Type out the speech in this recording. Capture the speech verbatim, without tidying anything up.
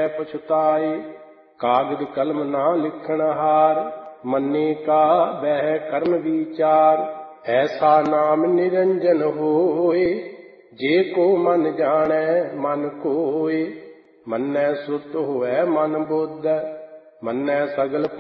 पछुताए। कागज कलम ना लिखण हार, मन्ने का वह कर्म विचार। ऐसा नाम निरंजन होए, जे को मन जाने मन कोय। मन्नै सुरत होए मन बुद्ध, मन्नै सगल